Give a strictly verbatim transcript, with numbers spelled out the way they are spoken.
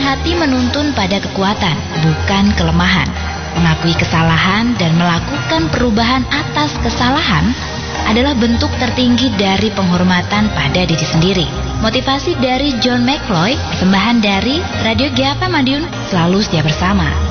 hati menuntun pada kekuatan, bukan kelemahan. Mengakui kesalahan dan melakukan perubahan atas kesalahan adalah bentuk tertinggi dari penghormatan pada diri sendiri. Motivasi dari John McCloy, persembahan dari Radio G F M Madiun, selalu setia bersama.